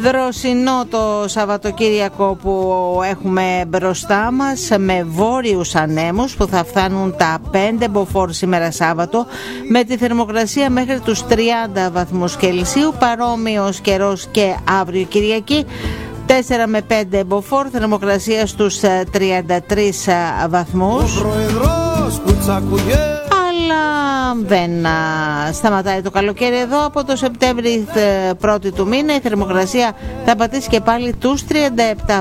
Δροσινό το Σαββατοκύριακο που έχουμε μπροστά μας, με βόρειους ανέμους που θα φτάνουν τα 5 μποφόρ σήμερα Σάββατο, με τη θερμοκρασία μέχρι τους 30 βαθμούς Κελσίου, παρόμοιος καιρός και αύριο Κυριακή, 4 με 5 μποφόρ, θερμοκρασία στους 33 βαθμούς. Αλλά δεν σταματάει το καλοκαίρι εδώ. Από το Σεπτέμβρη 1η του μήνα η θερμοκρασία θα πατήσει και πάλι τους 37